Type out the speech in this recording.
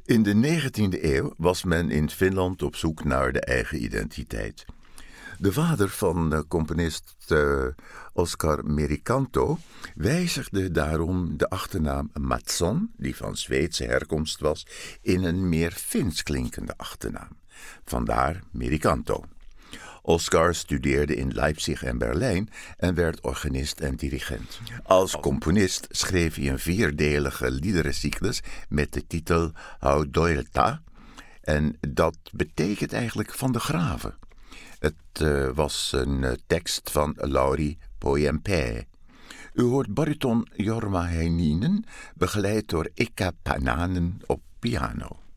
In de 19e eeuw was men in Finland op zoek naar de eigen identiteit. De vader van componist Oscar Merikanto wijzigde daarom de achternaam Mattsson, die van Zweedse herkomst was, in een meer Fins klinkende achternaam. Vandaar Merikanto. Oscar studeerde in Leipzig en Berlijn en werd organist en dirigent. Als componist schreef hij een 4-delige liederencyclus met de titel Hau Doilta. En dat betekent eigenlijk van de graven. Het was een tekst van Lauri Poiempää. U hoort bariton Jorma Heininen, begeleid door Eka Pananen op piano.